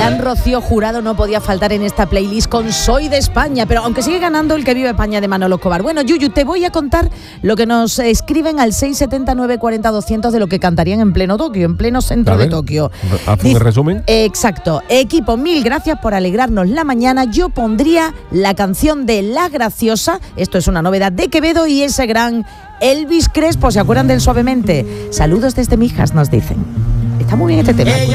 Gran Rocío Jurado no podía faltar en esta playlist con Soy de España, pero aunque sigue ganando el que vive España de Manolo Escobar. Bueno, Yuyu, te voy a contar lo que nos escriben al 679 40 200 de lo que cantarían en pleno Tokio, en pleno centro de Tokio. Haz un resumen. Exacto. Equipo, mil gracias por alegrarnos la mañana. Yo pondría la canción de La Graciosa, esto es una novedad de Quevedo, y ese gran Elvis Crespo. ¿Se acuerdan del Suavemente? Saludos desde Mijas, nos dicen. Está muy bien este tema.